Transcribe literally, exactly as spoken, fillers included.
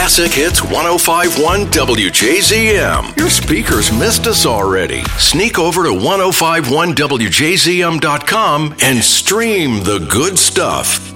Classic Hits ten fifty-one W J Z M. Your speakers missed us already. Sneak over to ten fifty-one W J Z M dot com and stream the good stuff.